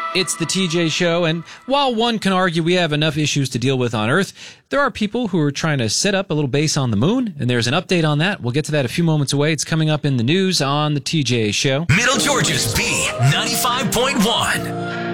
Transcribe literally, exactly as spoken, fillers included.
It's the T J Show, and while one can argue we have enough issues to deal with on Earth, there are people who are trying to set up a little base on the moon, and there's an update on that. We'll get to that a few moments away. It's coming up in the news on the T J Show. Middle Georgia's B ninety-five point one.